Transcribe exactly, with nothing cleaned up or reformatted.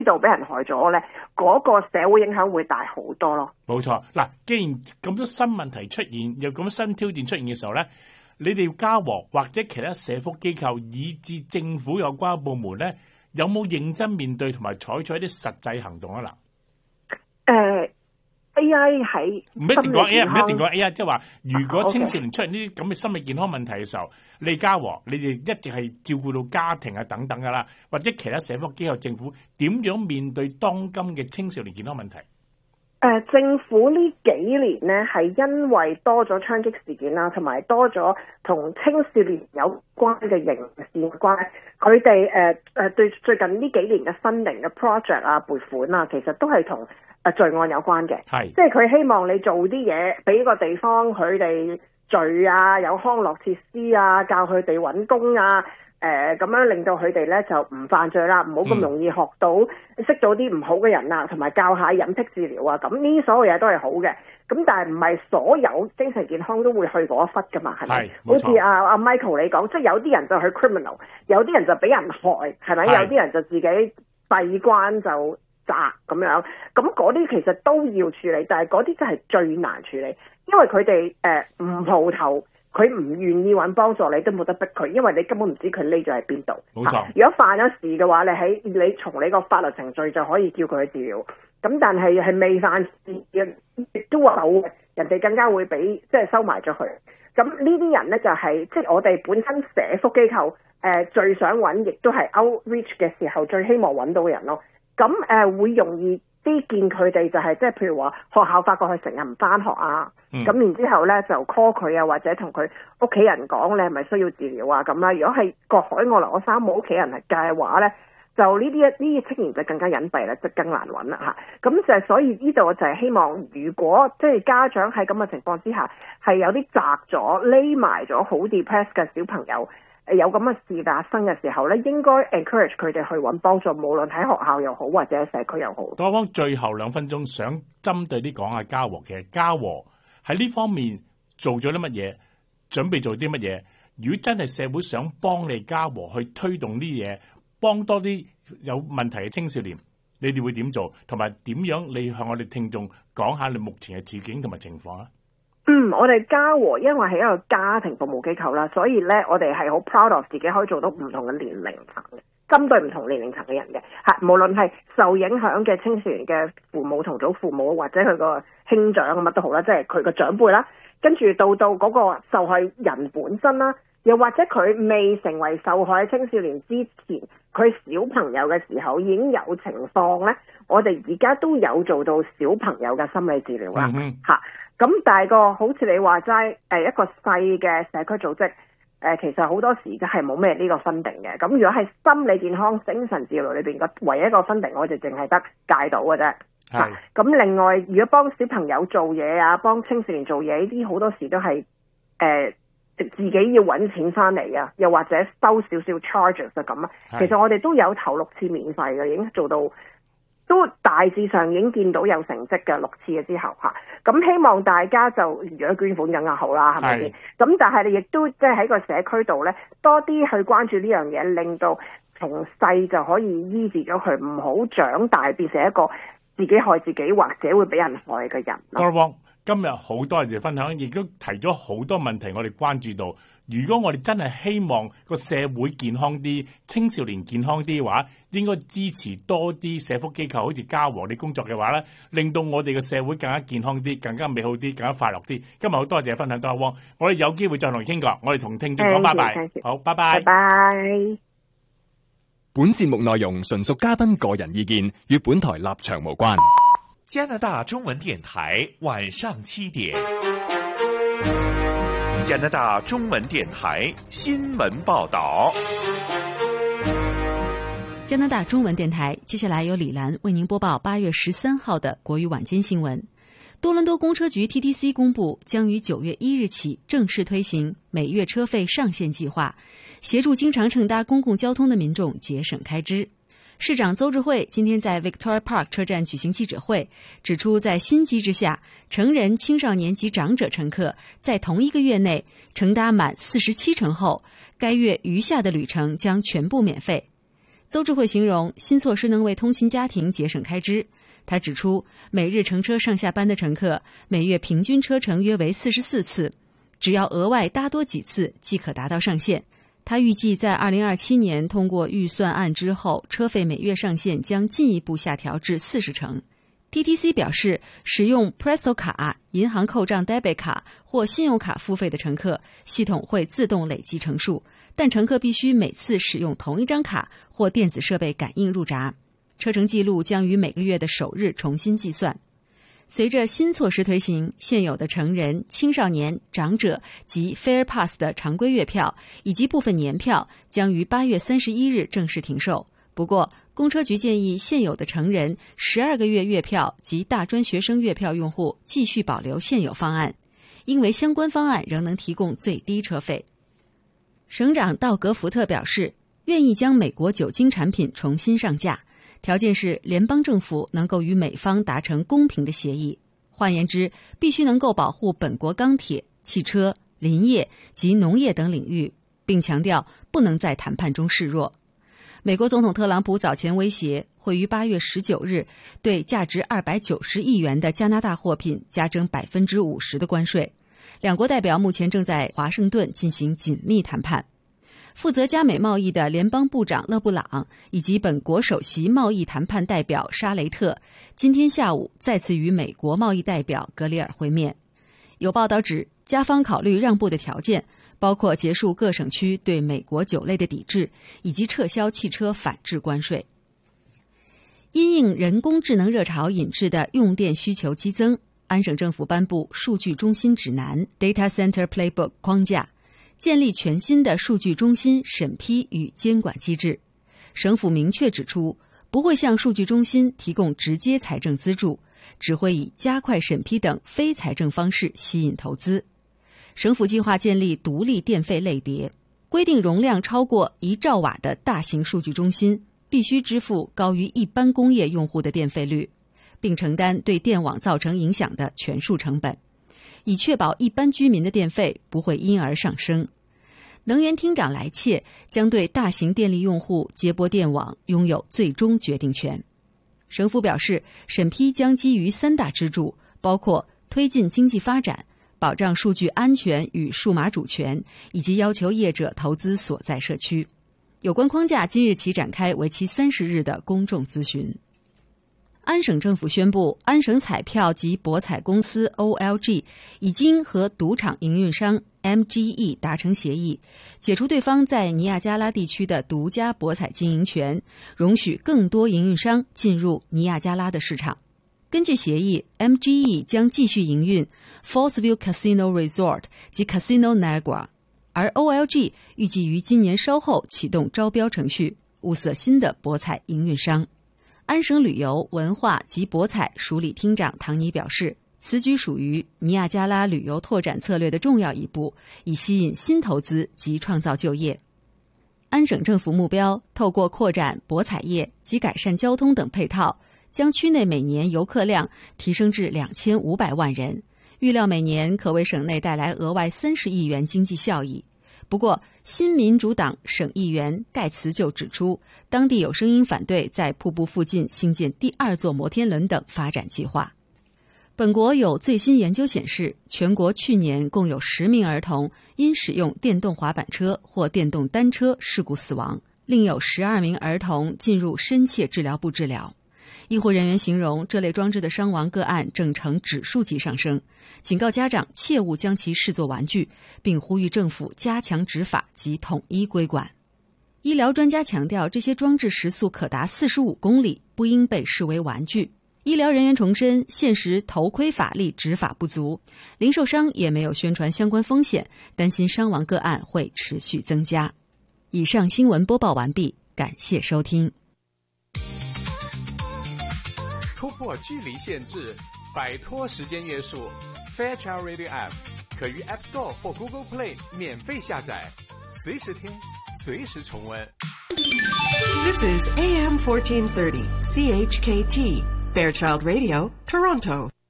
道俾人害咗咧，嗰、那個社會影響會大好多咯。 冇錯，嗱，既然咁多新問題出現，有咁多新挑戰出現嘅時候咧，你哋家和或者其他社福機構以至政府有關部門咧，有冇認真面對同埋採取一啲實際行動啊？嗱， 誒 A I 喺唔一定講 A I， 唔一定講 A I， 即係話如果青少年出現呢啲咁嘅心理健康問題嘅時候，你家和你哋一直係照顧到家庭啊等等噶啦，或者其他社福機構、政府點樣面對當今嘅青少年健康問題？ 誒、呃、政府呢幾年呢，係因為多咗槍擊事件啦，同埋多咗同青少年有關嘅刑事關係，佢哋誒誒對最近呢幾年嘅新型嘅 project 啊、撥款啊，其實都係同誒罪案有關嘅。係，即係佢希望你做啲嘢，俾個地方佢哋聚啊，有康樂設施啊，教佢哋揾工啊。誒、呃、咁樣令到佢哋咧就唔犯罪啦，唔好咁容易學到、嗯、識到啲唔好嘅人啊，同埋教下飲食治療啊，咁呢啲所有嘢都係好嘅。咁但係唔係所有精神健康都會去嗰一忽噶嘛，係咪？好似阿阿 Michael 你講，即係有啲人就去 criminal， 有啲人就俾人害，係咪？有啲人就自己閉關就砸咁樣，咁嗰啲其實都要處理，但係嗰啲真係最難處理，因為佢哋誒唔蒲頭。佢唔願意揾幫助，你都冇得逼佢，因為你根本唔知佢匿咗喺邊度。冇錯、啊。如果犯咗事嘅話，你喺你從你個法律程序就可以叫佢去治療。咁但係係未犯事嘅，亦都話有人哋更加會俾即係收埋咗佢。咁呢啲人呢，就係、是、即係我哋本身社福機構誒、呃、最想揾，亦都係 outreach 嘅時候最希望揾到嘅人咯。咁誒、呃、會容易啲見佢哋就係、是、即係譬如話學校發覺佢成日唔返學啊。咁、嗯、然之後咧就 call 佢啊，或者同佢屋企人講你係咪需要治療啊咁啦。如果係個海外來生冇屋企人係嘅話咧，就呢啲一呢啲青年就更加隱蔽啦，就更難揾啦嚇。咁就係所以呢度就係希望，如果即係家長喺咁嘅情況之下，係有啲宅咗、匿埋咗、好 depressed 嘅小朋友，誒有咁嘅事發生嘅時候咧，應該 encourage 佢哋去揾幫助，無論喺學校又好或者社區又好。 多方最後兩分鐘想針對啲講下家和，其實家和喺呢方面做咗啲乜嘢，準備做啲乜嘢？如果真係社會想幫你家和去推動啲嘢，幫多啲有問題嘅青少年，你哋會點做？同埋點樣你向我哋聽眾講下你目前嘅處境同埋情況啊？ 嗯，我哋家和因為係一個家庭服務機構啦，所以咧我哋係好 proud of 自己可以做到唔同嘅年齡層嘅，針對唔同年齡層嘅人嘅，係無論係受影響嘅青少年嘅父母、同祖父母或者佢個兄長乜都好啦，即係佢個長輩啦，跟住到到嗰個受害人本身啦，又或者佢未成為受害青少年之前，佢小朋友嘅時候已經有情況咧，我哋而家都有做到小朋友嘅心理治療啦，嚇、嗯。咁但係個好似你話齋，誒一個細嘅社區組織，誒、呃、其實好多時都係冇咩呢個分定嘅。咁如果係心理健康、精神治療裏邊個唯一一個分定，我哋淨係得戒賭嘅啫。係。咁、啊、另外，如果幫小朋友做嘢啊，幫青少年做嘢，呢啲好多時都係誒、呃、自己要揾錢翻嚟啊，又或者收少少 charges 就咁啊。其實我哋都有頭六次免費嘅，已經做到。都大致上已經見到有成績嘅六次嘅之後嚇，咁希望大家就如果捐款更加好啦，係咪先？咁但係你亦都即係喺個社區度咧，多啲去關注呢樣嘢，令到從細就可以醫治咗佢，唔好長大變成一個自己害自己或者會俾人害嘅人。 多汪，今日好多人嘅分享，亦都提咗好多問題，我哋關注到。如果我哋真係希望個社會健康啲、青少年健康啲嘅話，應該支持多啲社福機構，好似家和啲工作嘅話咧，令到我哋嘅社會更加健康啲、更加美好啲、更加快樂啲。今日好多謝分享，多阿汪，我哋有機會再同你傾過。我哋同聽眾講拜拜，好，拜拜， 拜拜。 本節目內容純屬嘉賓個人意見，與本台立場無關。 加拿大中文電台晚上七點。加拿大中文電台新聞報道。 加拿大中文電台，接下來由李蘭為您播報八月十三號的國語晚間新聞。多倫多公車局 T T C 公布，將於九月一日起正式推行每月車費上限計劃，協助經常乘搭公共交通的民眾節省開支。市長鄒至蕙今天在 Victoria Park 車站舉行記者會，指出在新機制下，成人、青少年及長者乘客在同一個月內乘搭滿四十七程後，該月餘下的旅程將全部免費。 邹智慧形容新措施能为通勤家庭节省开支。他指出，每日乘车上下班的乘客每月平均车程约为四十四次，只要额外搭多几次即可达到上限。他预计在二零二七年通过预算案之后，车费每月上限将进一步下调至四十成。T T C 表示，使用 Presto 卡、银行扣账 Debit 卡或信用卡付费的乘客，系统会自动累积乘数，但乘客必须每次使用同一张卡或电子设备感应入闸。车程记录将于每个月的首日重新计算。随着新措施推行，现有的成人、青少年、长者及 Fair Pass 的常规月票以及部分年票将于八月三十一日正式停售。不过，公车局建议现有的成人十二个月月票及大专学生月票用户继续保留现有方案，因为相关方案仍能提供最低车费。省长道格福特表示，愿意将美国酒精产品重新上架，条件是联邦政府能够与美方达成公平的协议，换言之，必须能够保护本国钢铁、汽车、林业及农业等领域，并强调不能在谈判中示弱。美国总统特朗普早前威胁会于八月十九日对价值二百九十亿元的加拿大货品加征百分之五十的关税。两国代表目前正在华盛顿进行紧密谈判。负责加美贸易的联邦部长勒布朗以及本国首席贸易谈判代表沙雷特今天下午再次与美国贸易代表格里尔会面。有报道指，加方考虑让步的条件包括结束各省区对美国酒类的抵制，以及撤销汽车反制关税。因应人工智能热潮引致的用电需求激增，安省政府颁布数据中心指南 Data Center Playbook 框架，建立全新的数据中心审批与监管机制。省府明确指出，不会向数据中心提供直接财政资助，只会以加快审批等非财政方式吸引投资。省府计划建立独立电费类别，规定容量超过一兆瓦的大型数据中心必须支付高于一般工业用户的电费率，并承担对电网造成影响的全数成本，以确保一般居民的电费不会因而上升。能源厅长莱切将对大型电力用户接驳电网拥有最终决定权。省府表示，审批将基于三大支柱，包括推进经济发展、保障数据安全与数码主权，以及要求业者投资所在社区。有关框架今日起展开为期三十日的公众咨询。安省政府宣布，安省彩票及博彩公司 O L G 已经和赌场营运商 M G E 达成协议，解除对方在尼亚加拉地区的独家博彩经营权，容许更多营运商进入尼亚加拉的市场。根据协议， M G E 将继续营运 Fallsview Casino Resort 及 Casino Niagara， 而 O L G 预计于今年稍后启动招标程序，物色新的博彩营运商。安省旅游、文化及博彩署理厅长唐尼表示，此举属于尼亚加拉旅游拓展策略的重要一步，以吸引新投资及创造就业。安省政府目标透过扩展博彩业及改善交通等配套，将区内每年游客量提升至两千五百万人，预料每年可为省内带来额外三十亿元经济效益。不过，新民主党省议员盖茨就指出，当地有声音反对在瀑布附近兴建第二座摩天轮等发展计划。本国有最新研究显示，全国去年共有十名儿童因使用电动滑板车或电动单车事故死亡，另有十二名儿童进入深切治疗部治疗。医护人员形容这类装置的伤亡个案正呈指数级上升，警告家长切勿将其视作玩具，并呼吁政府加强执法及统一规管。医疗专家强调，这些装置时速可达四十五公里，不应被视为玩具。医疗人员重申，现时头盔法例执法不足，零售商也没有宣传相关风险，担心伤亡个案会持续增加。以上新闻播报完毕，感谢收听。 突破距离限制，摆脱时间约束 Fairchild Radio App 可于 App Store 或 Google Play 免费下载，随时听，随时重温。 This is A M fourteen thirty C H K T Fairchild Radio, Toronto.